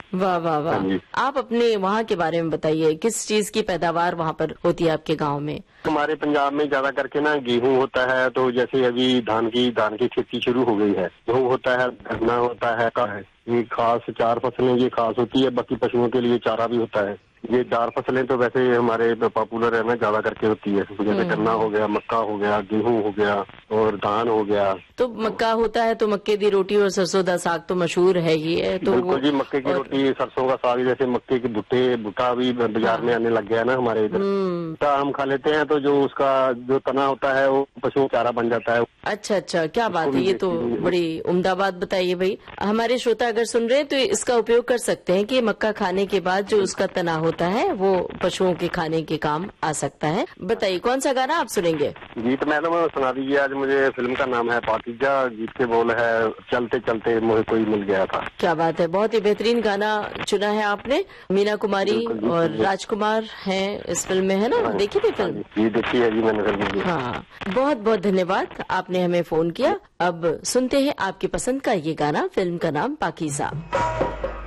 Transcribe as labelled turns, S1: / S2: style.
S1: वाह वाह वाह। आप अपने वहाँ के बारे में बताइए, किस चीज की पैदावार वहाँ पर होती है आपके गांव में?
S2: हमारे पंजाब में ज्यादा करके ना गेहूं होता है, तो जैसे अभी धान की खेती शुरू हो गई है। गेहूं होता है, गन्ना होता है, ये खास 4 फसलें ये खास होती है। बाकी पशुओं के लिए चारा भी होता है। ये 4 फसलें तो वैसे हमारे पॉपुलर है ना, ज्यादा करके होती है। जैसे गन्ना हो गया, मक्का हो गया, गेहूं हो गया और धान हो गया।
S1: तो मक्का होता है तो मक्के की रोटी और सरसों का साग तो मशहूर है ही है। तो
S2: बिल्कुल जी, मक्के की रोटी, सरसों का साग। जैसे मक्के के भुट्टा भी बाजार में आने लग गया है ना हमारे इधर। भुट्टा हम खा लेते हैं, तो जो उसका जो तना होता है वो पशुओं चारा बन जाता है।
S1: अच्छा अच्छा, क्या बात है, ये तो बड़ी उम्दा बात बताइए भाई। हमारे श्रोता अगर सुन रहे हैं तो इसका उपयोग कर सकते हैं कि मक्का खाने के बाद जो उसका तना होता है वो पशुओं के खाने के काम आ सकता है। बताइए कौन सा गाना आप सुनेंगे?
S2: गीत मैडम सुना दीजिए आज मुझे। फिल्म का नाम है पाकीजा। गीत के बोल है, चलते चलते मुझे कोई मिल गया था।
S1: क्या बात है, बहुत ही बेहतरीन गाना चुना है आपने। मीना कुमारी और राजकुमार हैं इस फिल्म में, है ना? देखी थी फिल्म?
S2: जी देखी है जी मैंने फिल्म।
S1: हाँ, बहुत बहुत धन्यवाद, आपने हमें फोन किया। अब सुनते हैं आपकी पसंद का ये गाना। फिल्म का नाम पाकीज़ा।